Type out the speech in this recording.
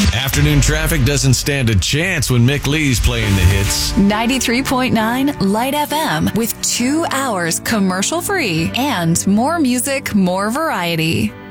Afternoon traffic doesn't stand a chance when Mick Lee's playing the hits. 93.9 Light FM with 2 hours commercial free and more music, more variety.